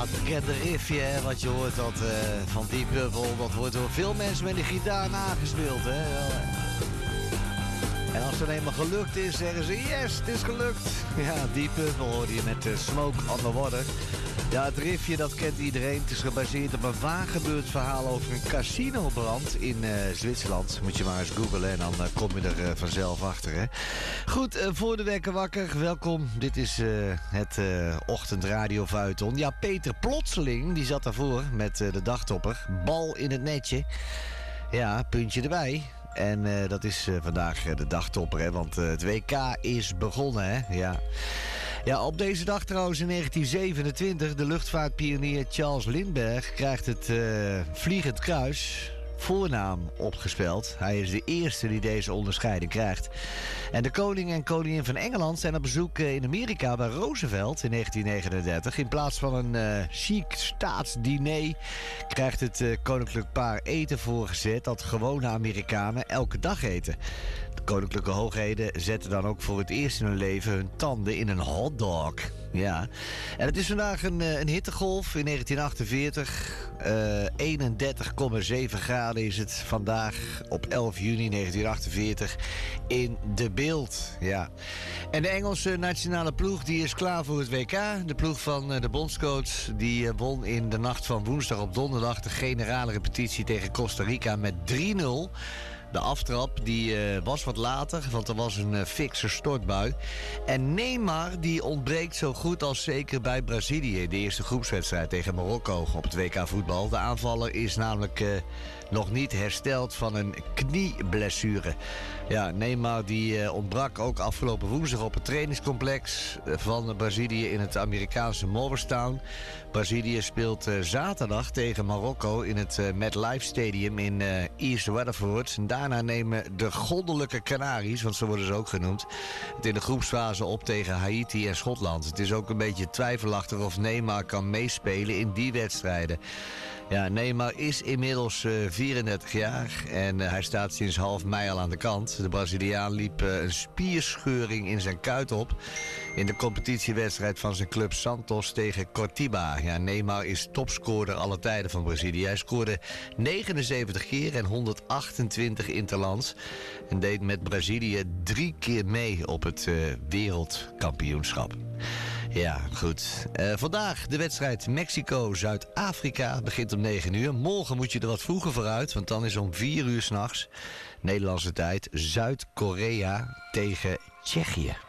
bekende riffje, hè, wat je hoort dat, van Deep Purple, dat wordt door veel mensen met de gitaar nagespeeld. Hè. En als het eenmaal gelukt is, zeggen ze yes, het is gelukt. Ja, Deep Purple hoorde je met Smoke on the Water. Ja, het riffje dat kent iedereen. Het is gebaseerd op een waar gebeurd verhaal over een casinobrand in Zwitserland. Moet je maar eens googlen en dan kom je er vanzelf achter. Hè? Goed, voor de wekker wakker, welkom. Dit is het ochtendradio Vuitton. Ja, Peter Plotseling, die zat daarvoor met de dagtopper. Bal in het netje. Ja, puntje erbij. En dat is vandaag de dagtopper, hè, want het WK is begonnen, hè. Ja, op deze dag trouwens in 1927, de luchtvaartpionier Charles Lindbergh krijgt het Vliegend Kruis, voornaam opgespeld. Hij is de eerste die deze onderscheiding krijgt. En de koning en koningin van Engeland zijn op bezoek in Amerika bij Roosevelt in 1939. In plaats van een chic staatsdiner krijgt het koninklijk paar eten voorgezet dat gewone Amerikanen elke dag eten. De koninklijke hoogheden zetten dan ook voor het eerst in hun leven hun tanden in een hotdog. Ja, en het is vandaag een hittegolf in 1948. 31,7 graden is het vandaag op 11 juni 1948 in De Beeld. Ja. En de Engelse nationale ploeg die is klaar voor het WK. De ploeg van de bondscoach die won in de nacht van woensdag op donderdag de generale repetitie tegen Costa Rica met 3-0. De aftrap die was wat later, want er was een fikse stortbui. En Neymar die ontbreekt zo goed als zeker bij Brazilië. De eerste groepswedstrijd tegen Marokko op het WK voetbal. De aanvaller is namelijk nog niet hersteld van een knieblessure. Ja, Neymar die ontbrak ook afgelopen woensdag op het trainingscomplex van Brazilië in het Amerikaanse Morristown. Brazilië speelt zaterdag tegen Marokko in het MetLife Stadium in East Rutherford. En daarna nemen de goddelijke Canaries, want zo worden ze ook genoemd, het in de groepsfase op tegen Haiti en Schotland. Het is ook een beetje twijfelachtig of Neymar kan meespelen in die wedstrijden. Ja, Neymar is inmiddels 34 jaar en hij staat sinds half mei al aan de kant. De Braziliaan liep een spierscheuring in zijn kuit op in de competitiewedstrijd van zijn club Santos tegen Coritiba. Ja, Neymar is topscorer alle tijden van Brazilië. Hij scoorde 79 keer en 128 interlands en deed met Brazilië 3 keer mee op het wereldkampioenschap. Ja, goed. Vandaag de wedstrijd Mexico-Zuid-Afrika begint om 9 uur. Morgen moet je er wat vroeger vooruit, want dan is om 4 uur 's nachts, Nederlandse tijd, Zuid-Korea tegen Tsjechië.